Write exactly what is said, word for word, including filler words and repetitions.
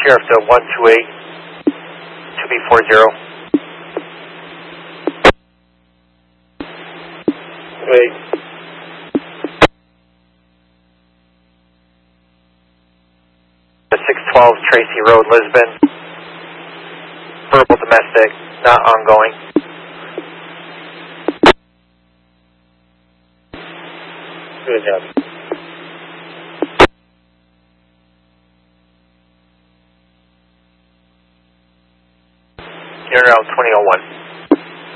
Sheriff to one two eight, two B four zero. Wait. six twelve Tracy Road, Lisbon. Verbal domestic, not ongoing. Good job. You're around twenty oh one.